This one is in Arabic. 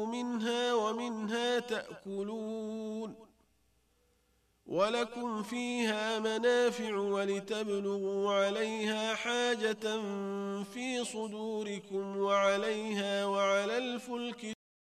منها ومنها تأكلون ولكم فيها منافع ولتبلغوا عليها حاجة في صدوركم وعليها وعلى الفلك